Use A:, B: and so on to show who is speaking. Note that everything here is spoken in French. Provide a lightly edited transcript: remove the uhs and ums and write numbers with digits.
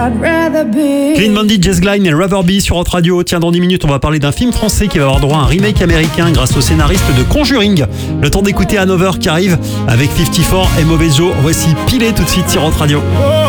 A: Clean Bandit, Jess Glynne et Rubber Bee sur Hot Radio. Tiens, dans 10 minutes, on va parler d'un film français qui va avoir droit à un remake américain grâce au scénariste de Conjuring. Le temps d'écouter Hanover qui arrive avec 54 et Mauvais Joe. Voici Pilé tout de suite sur Hot Radio.